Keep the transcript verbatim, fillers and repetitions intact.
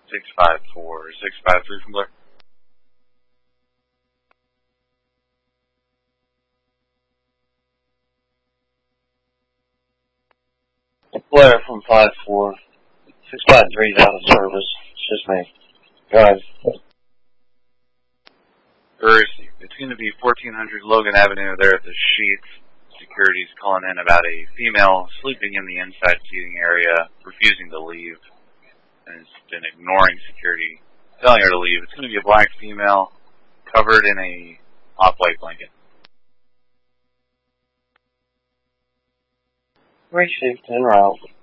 six five four, six five three from Blair. Blair from five four. six five three is out of service. It's just me. Go ahead. First, it's going to be fourteen hundred Logan Avenue there at the Sheets. Security's calling in about a female sleeping in the inside seating area, refusing to leave, and has been ignoring security, telling her to leave. It's going to be a black female covered in a off-white blanket. Received en route.